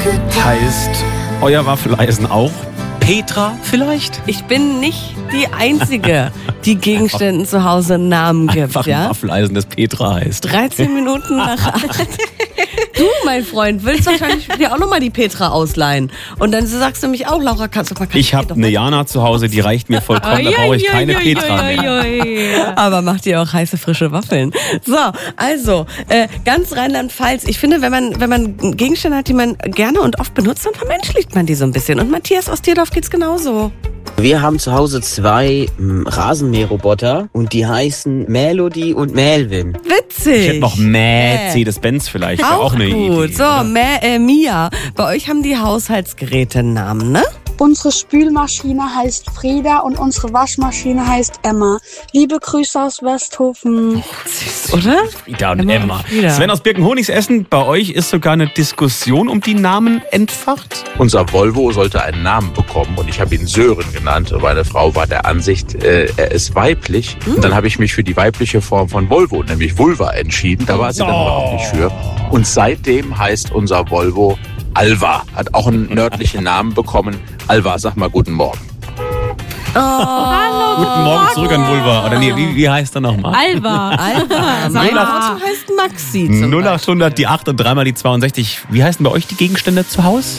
Heißt euer Waffeleisen auch Petra vielleicht? Ich bin nicht die Einzige, die Gegenständen zu Hause einen Namen gibt. Einfach ja? ein Waffeleisen, das Petra heißt. 13 Minuten nach 8. Du, mein Freund, willst wahrscheinlich dir auch nochmal die Petra ausleihen. Und dann sagst du mich auch, Laura, kannst du mal... Ich habe eine Jana zu Hause, die reicht mir vollkommen, da brauche ich keine Petra mehr. Aber macht ihr auch heiße, frische Waffeln. So, also, ganz Rheinland-Pfalz. Ich finde, wenn man Gegenstände hat, die man gerne und oft benutzt, dann vermenschlicht man die so ein bisschen. Und Matthias aus Tierdorf geht's genauso. Wir haben zu Hause 2 Rasenmäherroboter und die heißen Melody und Melvin. Witzig. Ich hätte noch Mercedes-Benz vielleicht, wäre auch eine gut. Idee. So, Mia. Bei euch haben die Haushaltsgeräte einen Namen, ne? Unsere Spülmaschine heißt Frieda und unsere Waschmaschine heißt Emma. Liebe Grüße aus Westhofen. Süß, oder? Frieda und Emma. Sven aus Birkenhonigs-Essen, bei euch ist sogar eine Diskussion um die Namen entfacht. Unser Volvo sollte einen Namen bekommen und ich habe ihn Sören genannt. Meine Frau war der Ansicht, er ist weiblich. Und dann habe ich mich für die weibliche Form von Volvo, nämlich Vulva, entschieden. Da war sie dann aber auch nicht für. Und seitdem heißt unser Volvo Alva. Hat auch einen nördlichen Namen bekommen. Alva, sag mal guten Morgen. Hallo. Guten Morgen zurück an Vulva. Oder nee, wie heißt er nochmal? Alva. Mein Auto heißt Maxi. 0800 die 8 und dreimal die 62. Wie heißen bei euch die Gegenstände zu Hause?